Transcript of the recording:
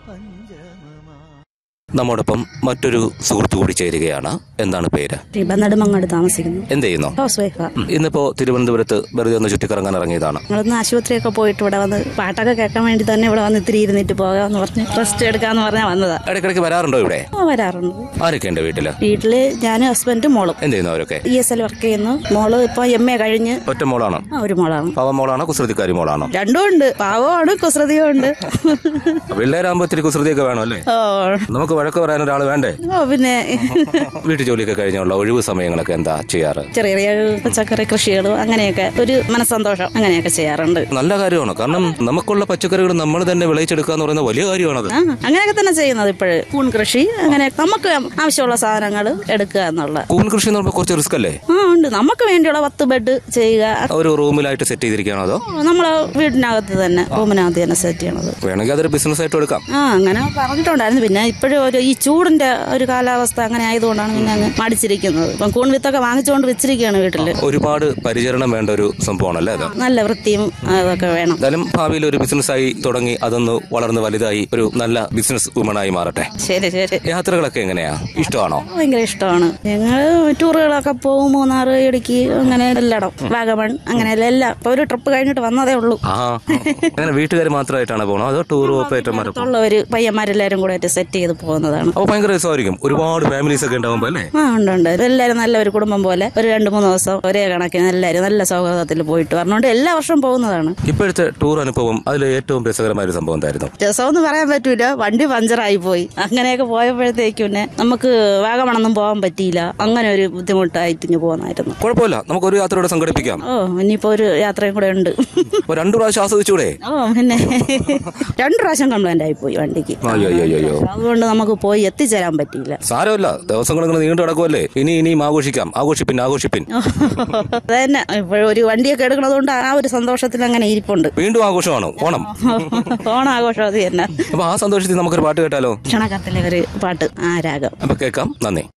നമ്മോടൊപ്പം മറ്റൊരു സുഹൃത്തു കൂടി ചേരുകയാണ്. എന്താണ് പേര്? നെടുമങ്ങാട് താമസിക്കുന്നു. എന്ത് ചെയ്യുന്നു? ഹൗസ് വൈഫാ. ഇന്നിപ്പോ തിരുവനന്തപുരത്ത് വെറുതെ ഒന്ന് ചുറ്റിക്കറങ്ങാൻ ഇറങ്ങിയതാണ്. ഞങ്ങളൊന്ന് ആശുപത്രിയൊക്കെ പോയിട്ട് ഇവിടെ വന്ന് പാട്ടൊക്കെ കേൾക്കാൻ വേണ്ടി തന്നെ ഇവിടെ വന്ന് ഇത്തിരി ഇരുന്നിട്ട് പോകാന്ന് പറഞ്ഞ് റെസ്റ്റ് എടുക്കാന്ന് പറഞ്ഞാൽ വന്നതാ. ഇടയ്ക്കിടയ്ക്ക് വരാറുണ്ടോ ഇവിടെ? വരാറുണ്ട്. ആരൊക്കെയുണ്ട് വീട്ടില്? വീട്ടില് ഞാനും ഹസ്ബൻഡും മോളും. എന്ത് ചെയ്യുന്നു അവരൊക്കെ? ESL വർക്ക് ചെയ്യുന്നു. മോള് ഇപ്പൊ MA കഴിഞ്ഞ്. ഒറ്റ മോളാണോ? ഒരു മോളാണ്. പാവ മോളാണോ കുസൃതിക്കാരി മോളാണോ? രണ്ടും ഉണ്ട്. പാവമാണ്, കുസൃതിയും ഉണ്ട്. പിള്ളേരാകുമ്പോ ഇത്തിരി കുസൃതിയൊക്കെ വേണം അല്ലേ? നമുക്ക് വഴക്ക് പറയാൻ ഒരാൾ വേണ്ടേ? പിന്നെ വീട്ടു ജോലിയൊക്കെ കഴിഞ്ഞുള്ള ഒഴിവ് സമയങ്ങളൊക്കെ എന്താ ചെയ്യാറ്? ചെറിയ ചെറിയ പച്ചക്കറി കൃഷികളും അങ്ങനെയൊക്കെ ഒരു മനസ്സന്തോഷം അങ്ങനെയൊക്കെ ചെയ്യാറുണ്ട്. നല്ല കാര്യമാണ്. കാരണം നമുക്കുള്ള പച്ചക്കറികൾ നമ്മൾ തന്നെ വിളയിച്ചെടുക്കുക എന്ന് പറയുന്നത് വലിയ കാര്യമാണത്. അങ്ങനെയൊക്കെ തന്നെ ചെയ്യുന്നത് ഇപ്പോഴും. കൂൺ കൃഷി അങ്ങനെ നമുക്ക് ആവശ്യമുള്ള സാധനങ്ങൾ എടുക്കുക എന്നുള്ള. കൂൺ കൃഷി എന്ന് പറയുമ്പോൾ കുറച്ച് റിസ്ക് അല്ലേ? ഉണ്ട്. നമുക്ക് വേണ്ടിയുള്ള 10 ബെഡ് ചെയ്യുക. ഒരു റൂമിലായിട്ട് സെറ്റ് ചെയ്തിരിക്കുകയാണോ അതോ നമ്മളെ വീടിനകത്ത് തന്നെ റൂമിനകത്ത് തന്നെ സെറ്റ് ചെയ്യണത്? വേണമെങ്കിൽ അതൊരു ബിസിനസ് ആയിട്ട് എടുക്കാം. അങ്ങനെ പറഞ്ഞിട്ടുണ്ടായിരുന്നു. പിന്നെ ഇപ്പോഴും ഈ ചൂടിന്റെ ഒരു കാലാവസ്ഥ അങ്ങനെ ആയതുകൊണ്ടാണ് പിന്നെ അങ്ങ് മടിച്ചിരിക്കുന്നത്. ഇപ്പം കൂൺ വിത്തൊക്കെ വാങ്ങിച്ചുകൊണ്ട് വെച്ചിരിക്കുകയാണ് വീട്ടില്. ഒരുപാട് പരിചരണം വേണ്ട ഒരു സംഭവമാണല്ലേ അത്? നല്ല വൃത്തിയും അതൊക്കെ വേണം. എന്തായാലും ഭാവിയിൽ ഒരു ബിസിനസ് ആയി തുടങ്ങി അതൊന്ന് വളർന്ന് വലുതായി ഒരു നല്ല ബിസിനസ് വുമണായി മാറട്ടെ. ശരി ശരി. യാത്രകളൊക്കെ എങ്ങനെയാ? ഇഷ്ടമാണോ? ഭയങ്കര ഇഷ്ടമാണ്. ഞങ്ങള് ടൂറുകളൊക്കെ പോകും. മൂന്നാർ, ഇടുക്കി, അങ്ങനെ എല്ലായിടം, വാഗമൺ, അങ്ങനെ എല്ലാം. ഇപ്പൊ ഒരു ട്രിപ്പ് കഴിഞ്ഞിട്ട് വന്നതേ ഉള്ളൂ. അങ്ങനെ വീട്ടുകാർ മാത്രമായിട്ടാണ് പോകണോ അതോ ടൂർ ഓപ്പറേറ്റർമാരുള്ളവര് പയ്യന്മാരെല്ലാരും കൂടെ സെറ്റ് ചെയ്ത് പോകുന്നതാണ്. അപ്പൊ ഭയങ്കര രസമായിരിക്കും. ഒരുപാട് ഫാമിലീസ് ഒക്കെ ഉണ്ടാവുമ്പോ അല്ലേ? ഉണ്ട്. എല്ലാവരും നല്ല ഒരു കുടുംബം പോലെ ഒരു 2-3 ദിവസം ഒരേ കണക്കിന് എല്ലാവരും നല്ല സൗഹൃദത്തിൽ പോയിട്ട് പറഞ്ഞുകൊണ്ട് എല്ലാ വർഷവും പോകുന്നതാണ്. ഇപ്പോഴത്തെ ടൂർ അനുഭവം അതിൽ ഏറ്റവും രസകരമായ ഒരു സംഭവം എന്തായിരുന്നു? രസമെന്ന് പറയാൻ പറ്റൂല. വണ്ടി പഞ്ചറായി പോയി. അങ്ങനെയൊക്കെ പോയപ്പോഴത്തേക്കും പിന്നെ നമുക്ക് വാഗമണൊന്നും പോകാൻ പറ്റിയില്ല. അങ്ങനെ ഒരു ബുദ്ധിമുട്ടായിട്ട് ഇനി പോകുന്നായിരുന്നു. കുഴപ്പമില്ല, നമുക്കൊരു യാത്രയോടെ സംഘടിപ്പിക്കാം. ഇനിയിപ്പോ ഒരു യാത്രയും കൂടെ ഉണ്ട്. 2 പ്രാവശ്യം ആസ്വദിച്ചൂടെ? പിന്നെ 2 പ്രാവശ്യം കംപ്ലൈന്റ് ആയി പോയി വണ്ടിക്ക്. അതുകൊണ്ട് നമുക്ക് പോയി എത്തിച്ചേരാൻ പറ്റിയില്ല. സാരമില്ല, ദിവസങ്ങൾ നീണ്ടു കിടക്കുമല്ലേ. ഇനിയും ആഘോഷിക്കാം. ആഘോഷിപ്പിൻ. അതന്നെ ഇപ്പോഴും ഒരു വണ്ടിയൊക്കെ എടുക്കണതുകൊണ്ട് ആ ഒരു സന്തോഷത്തിൽ അങ്ങനെ ഇരിപ്പുണ്ട്. വീണ്ടും ആഘോഷമാണ് ഓണം. ഓണാഘോഷം അത് തന്നെ. അപ്പൊ ആ സന്തോഷത്തിൽ നമുക്കൊരു പാട്ട് കേട്ടാലോ? ക്ഷണക്കത്തിലെ ഒരു പാട്ട്, ആ രാഗം. അപ്പൊ കേൾക്കാം. നന്ദി.